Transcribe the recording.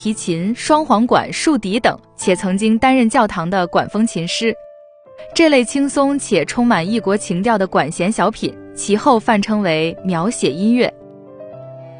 提琴、双簧管、竖笛等，且曾经担任教堂的管风琴师。这类轻松且充满异国情调的管弦小品，其后泛称为描写音乐。